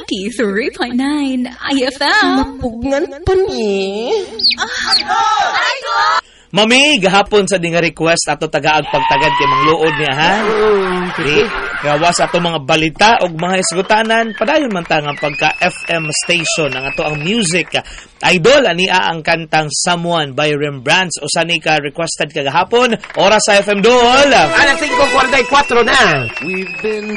93.9 IFM. Mapugngan pa ni. Mami, gahapon sa dinga request ato tagaag pagtagad kay mangluod niya ha. Di, gawas ato mga balita og mga isgutanan padayon man ta nga pagka FM station ang ato ang music. Idol ani ang kantang Someone by Rembrandt usa ni ka requested kagahapon. Oras sa FM Dol. Alas 5:44 na. We've been